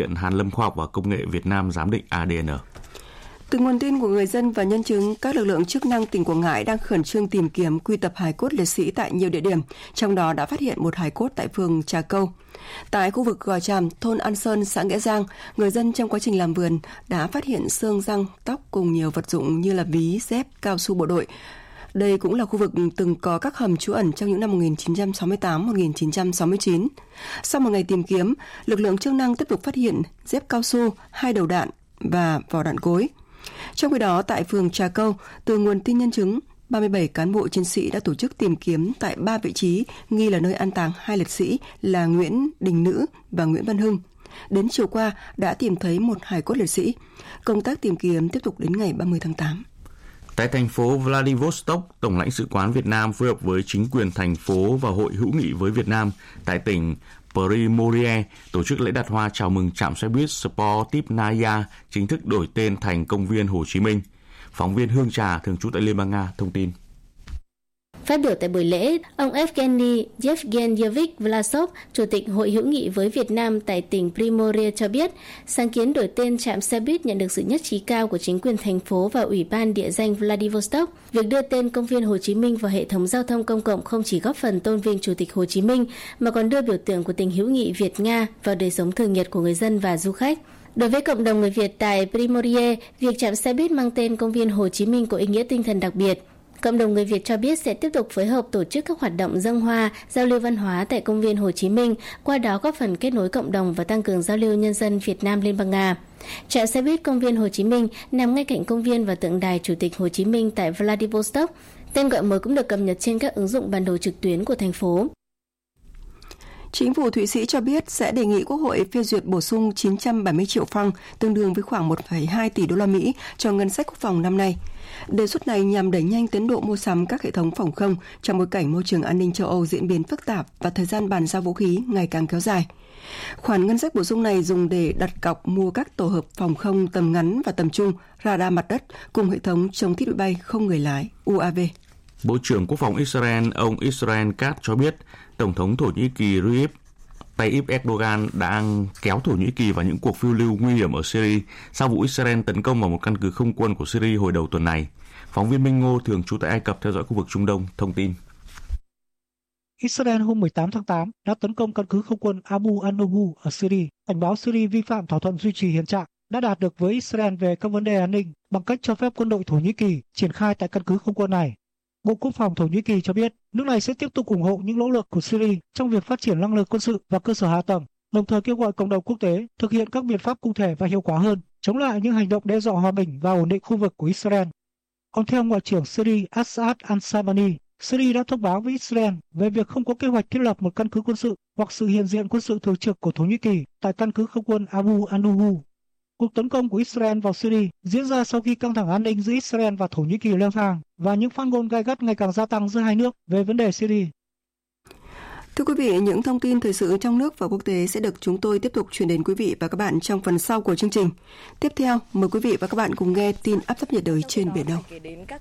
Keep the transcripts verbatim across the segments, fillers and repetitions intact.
viện Hàn lâm Khoa học và Công nghệ Việt Nam giám định a đê en. Từ nguồn tin của người dân và nhân chứng, các lực lượng chức năng tỉnh Quảng Ngãi đang khẩn trương tìm kiếm quy tập hài cốt liệt sĩ tại nhiều địa điểm, trong đó đã phát hiện một hài cốt tại phường Trà Câu. Tại khu vực Gò Tràm, thôn An Sơn, xã Nghĩa Giang, người dân trong quá trình làm vườn đã phát hiện xương răng, tóc cùng nhiều vật dụng như là ví, dép, cao su bộ đội. Đây cũng là khu vực từng có các hầm trú ẩn trong những năm một nghìn chín trăm sáu mươi tám đến một nghìn chín trăm sáu mươi chín. Sau một ngày tìm kiếm, lực lượng chức năng tiếp tục phát hiện dép cao su, hai đầu đạn và vỏ đạn cối. Trong khi đó, tại phường Trà Câu, từ nguồn tin nhân chứng, ba mươi bảy cán bộ chiến sĩ đã tổ chức tìm kiếm tại ba vị trí nghi là nơi an táng hai liệt sĩ là Nguyễn Đình Nữ và Nguyễn Văn Hưng. Đến chiều qua đã tìm thấy một hài cốt liệt sĩ. Công tác tìm kiếm tiếp tục đến ngày ba mươi tháng tám. Tại thành phố Vladivostok, Tổng lãnh sự quán Việt Nam phối hợp với chính quyền thành phố và Hội hữu nghị với Việt Nam tại tỉnh Primorie tổ chức lễ đặt hoa chào mừng trạm xe buýt Sportivnaya chính thức đổi tên thành công viên Hồ Chí Minh. Phóng viên Hương Trà thường trú tại Liên bang Nga thông tin. Phát biểu tại buổi lễ, ông Evgeny Yevgenyevich Vlasov, Chủ tịch Hội hữu nghị với Việt Nam tại tỉnh Primorie cho biết, sáng kiến đổi tên trạm xe buýt nhận được sự nhất trí cao của chính quyền thành phố và Ủy ban địa danh Vladivostok. Việc đưa tên công viên Hồ Chí Minh vào hệ thống giao thông công cộng không chỉ góp phần tôn vinh Chủ tịch Hồ Chí Minh, mà còn đưa biểu tượng của tình hữu nghị Việt-Nga vào đời sống thường nhật của người dân và du khách. Đối với cộng đồng người Việt tại Primorie, việc trạm xe buýt mang tên công viên Hồ Chí Minh có ý nghĩa tinh thần đặc biệt. Cộng đồng người Việt cho biết sẽ tiếp tục phối hợp tổ chức các hoạt động dâng hoa, giao lưu văn hóa tại công viên Hồ Chí Minh, qua đó góp phần kết nối cộng đồng và tăng cường giao lưu nhân dân Việt Nam Liên bang Nga. Trạm xe buýt công viên Hồ Chí Minh nằm ngay cạnh công viên và tượng đài Chủ tịch Hồ Chí Minh tại Vladivostok. Tên gọi mới cũng được cập nhật trên các ứng dụng bản đồ trực tuyến của thành phố. Chính phủ Thụy Sĩ cho biết sẽ đề nghị Quốc hội phê duyệt bổ sung chín trăm bảy mươi triệu franc, tương đương với khoảng một phẩy hai tỷ đô la Mỹ cho ngân sách quốc phòng năm nay. Đề xuất này nhằm đẩy nhanh tiến độ mua sắm các hệ thống phòng không trong bối cảnh môi trường an ninh châu Âu diễn biến phức tạp và thời gian bàn giao vũ khí ngày càng kéo dài. Khoản ngân sách bổ sung này dùng để đặt cọc mua các tổ hợp phòng không tầm ngắn và tầm trung, radar mặt đất cùng hệ thống chống thiết bị bay không người lái u a vê. Bộ trưởng Quốc phòng Israel ông Israel Katz cho biết Tổng thống Thổ Nhĩ Kỳ Recep Tayyip Erdogan đang kéo Thổ Nhĩ Kỳ vào những cuộc phiêu lưu nguy hiểm ở Syria sau vụ Israel tấn công vào một căn cứ không quân của Syria hồi đầu tuần này. Phóng viên Minh Ngô thường trú tại Ai Cập theo dõi khu vực Trung Đông thông tin. Israel hôm mười tám tháng tám đã tấn công căn cứ không quân Abu an-Nubu ở Syria, cảnh báo Syria vi phạm thỏa thuận duy trì hiện trạng đã đạt được với Israel về các vấn đề an ninh bằng cách cho phép quân đội Thổ Nhĩ Kỳ triển khai tại căn cứ không quân này. Bộ Quốc phòng Thổ Nhĩ Kỳ cho biết nước này sẽ tiếp tục ủng hộ những nỗ lực của Syria trong việc phát triển năng lực quân sự và cơ sở hạ tầng, đồng thời kêu gọi cộng đồng quốc tế thực hiện các biện pháp cụ thể và hiệu quả hơn chống lại những hành động đe dọa hòa bình và ổn định khu vực của Israel. Còn theo Ngoại trưởng Syria Assad al-Samani, Syria đã thông báo với Israel về việc không có kế hoạch thiết lập một căn cứ quân sự hoặc sự hiện diện quân sự thường trực của Thổ Nhĩ Kỳ tại căn cứ không quân Abu an-Nubu. Cuộc tấn công của Israel vào Syria diễn ra sau khi căng thẳng an ninh giữa Israel và Thổ Nhĩ Kỳ leo thang và những phát ngôn gay gắt ngày càng gia tăng giữa hai nước về vấn đề Syria. Thưa quý vị, những thông tin thời sự trong nước và quốc tế sẽ được chúng tôi tiếp tục truyền đến quý vị và các bạn trong phần sau của chương trình. Tiếp theo, mời quý vị và các bạn cùng nghe tin áp thấp nhiệt đới trên Biển Đông.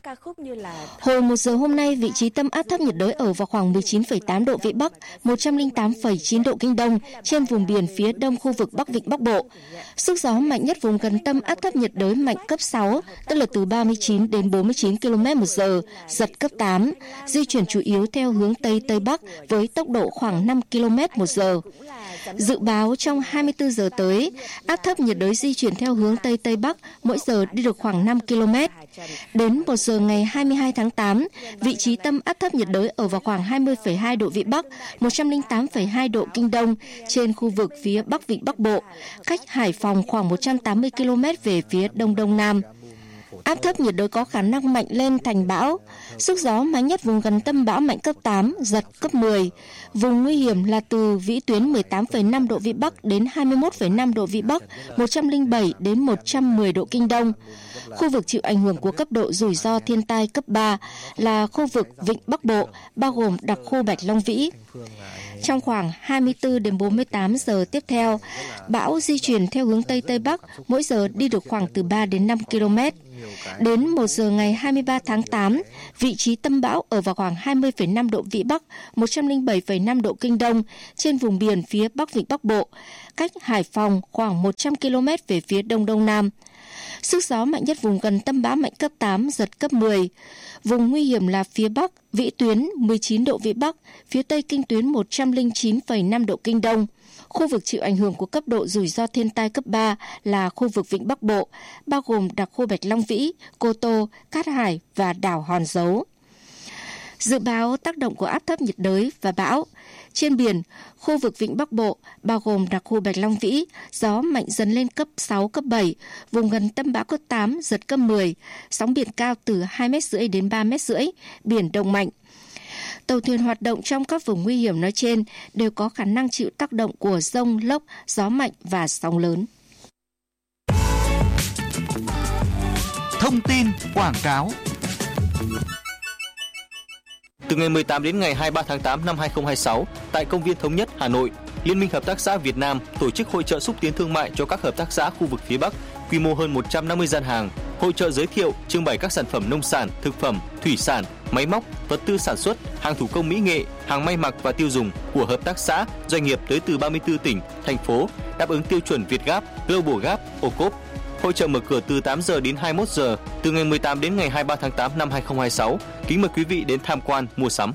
Hồi một giờ hôm nay, vị trí tâm áp thấp nhiệt đới ở vào khoảng mười chín phẩy tám độ Vĩ Bắc, một trăm lẻ tám phẩy chín độ Kinh Đông trên vùng biển phía đông khu vực Bắc Vịnh Bắc Bộ. Sức gió mạnh nhất vùng gần tâm áp thấp nhiệt đới mạnh cấp sáu, tức là từ ba mươi chín đến bốn mươi chín ki lô mét một giờ, giật cấp tám, di chuyển chủ yếu theo hướng Tây Tây Bắc với tốc độ khoảng năm ki lô mét một giờ. Dự báo trong hai mươi tư giờ tới, áp thấp nhiệt đới di chuyển theo hướng Tây Tây Bắc, mỗi giờ đi được khoảng năm ki lô mét. Đến một giờ ngày hai mươi hai tháng tám, vị trí tâm áp thấp nhiệt đới ở vào khoảng hai mươi phẩy hai độ Vĩ Bắc, một trăm lẻ tám phẩy hai độ Kinh Đông trên khu vực phía Bắc Vịnh Bắc Bộ, cách Hải Phòng khoảng một trăm tám mươi ki lô mét về phía Đông Đông Nam. Áp thấp nhiệt đới có khả năng mạnh lên thành bão. Sức gió mạnh nhất vùng gần tâm bão mạnh cấp tám, giật cấp mười. Vùng nguy hiểm là từ vĩ tuyến mười tám phẩy năm độ Vĩ Bắc đến hai mươi mốt phẩy năm độ Vĩ Bắc, một trăm lẻ bảy đến một trăm mười độ Kinh Đông. Khu vực chịu ảnh hưởng của cấp độ rủi ro thiên tai cấp ba là khu vực Vịnh Bắc Bộ, bao gồm đặc khu Bạch Long Vĩ. Trong khoảng hai mươi tư đến bốn mươi tám giờ tiếp theo, bão di chuyển theo hướng Tây Tây Bắc, mỗi giờ đi được khoảng từ ba đến năm ki lô mét. Đến một giờ ngày hai mươi ba tháng tám, vị trí tâm bão ở vào khoảng hai mươi phẩy năm độ Vĩ Bắc, một trăm lẻ bảy phẩy năm độ Kinh Đông trên vùng biển phía Bắc Vịnh Bắc Bộ, cách Hải Phòng khoảng một trăm ki lô mét về phía Đông Đông Nam. Sức gió mạnh nhất vùng gần tâm bão mạnh cấp tám, giật cấp mười. Vùng nguy hiểm là phía Bắc, vĩ tuyến mười chín độ Vĩ Bắc, phía Tây kinh tuyến một trăm lẻ chín phẩy năm độ Kinh Đông. Khu vực chịu ảnh hưởng của cấp độ rủi ro thiên tai cấp ba là khu vực Vịnh Bắc Bộ, bao gồm đặc khu Bạch Long Vĩ, Cô Tô, Cát Hải và đảo Hòn Dấu. Dự báo tác động của áp thấp nhiệt đới và bão. Trên biển, khu vực Vịnh Bắc Bộ, bao gồm đặc khu Bạch Long Vĩ, gió mạnh dần lên cấp sáu, cấp bảy, vùng gần tâm bão cấp tám, giật cấp mười, sóng biển cao từ hai mét rưỡi đến ba mét rưỡi, biển động mạnh. Tàu thuyền hoạt động trong các vùng nguy hiểm nói trên đều có khả năng chịu tác động của dông, lốc, gió mạnh và sóng lớn. Thông tin quảng cáo. Từ ngày mười tám đến ngày hai mươi ba tháng tám năm hai nghìn không trăm hai mươi sáu, tại Công viên Thống Nhất, Hà Nội, Liên minh Hợp tác xã Việt Nam tổ chức hội chợ xúc tiến thương mại cho các hợp tác xã khu vực phía Bắc, quy mô hơn một trăm năm mươi gian hàng. Hội chợ giới thiệu, trưng bày các sản phẩm nông sản, thực phẩm, thủy sản, máy móc, vật tư sản xuất, hàng thủ công mỹ nghệ, hàng may mặc và tiêu dùng của hợp tác xã, doanh nghiệp tới từ ba mươi tư tỉnh, thành phố, đáp ứng tiêu chuẩn Việt Gap, Global Gap, ô cốp. Hội chợ mở cửa từ tám giờ đến hai mươi mốt giờ, từ ngày mười tám đến ngày hai mươi ba tháng tám năm hai nghìn không trăm hai mươi sáu. Kính mời quý vị đến tham quan, mua sắm.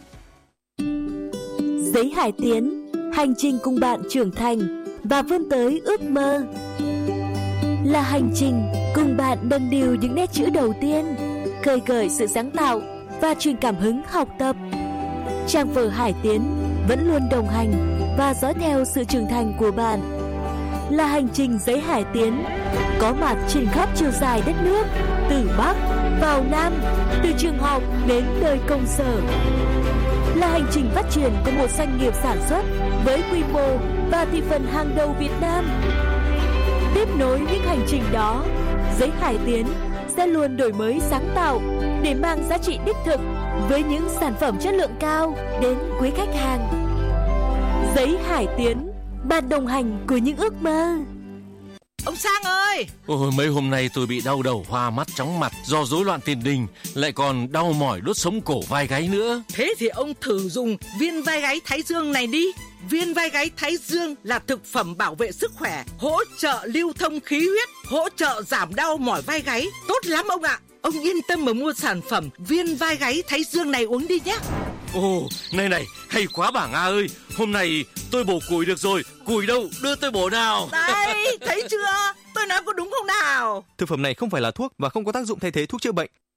Giấy Hải Tiến, hành trình cùng bạn trưởng thành và vươn tới ước mơ. Là hành trình cùng bạn đâm điều những nét chữ đầu tiên, khơi gợi sự sáng tạo và truyền cảm hứng học tập. Trang vở Hải Tiến vẫn luôn đồng hành và dõi theo sự trưởng thành của bạn. Là hành trình Giấy Hải Tiến, có mặt trên khắp chiều dài đất nước, từ Bắc vào Nam, từ trường học đến đời công sở. Là hành trình phát triển của một doanh nghiệp sản xuất với quy mô và thị phần hàng đầu Việt Nam. Tiếp nối những hành trình đó, Giấy Hải Tiến sẽ luôn đổi mới sáng tạo để mang giá trị đích thực với những sản phẩm chất lượng cao đến quý khách hàng. Giấy Hải Tiến, bạn đồng hành của những ước mơ. Ông Sang ơi! Ôi, mấy hôm nay tôi bị đau đầu, hoa mắt, chóng mặt do rối loạn tiền đình, lại còn đau mỏi đốt sống cổ vai gáy nữa. Thế thì ông thử dùng viên vai gáy Thái Dương này đi. Viên vai gáy Thái Dương là thực phẩm bảo vệ sức khỏe, hỗ trợ lưu thông khí huyết, hỗ trợ giảm đau mỏi vai gáy. Tốt lắm ông ạ! Ông yên tâm mà mua sản phẩm viên vai gáy Thái Dương này uống đi nhé. Ồ, này này, hay quá bà Nga ơi. Hôm nay tôi bổ củi được rồi. Củi đâu, đưa tôi bổ nào. Đấy, thấy chưa? Tôi nói có đúng không nào? Thực phẩm này không phải là thuốc và không có tác dụng thay thế thuốc chữa bệnh.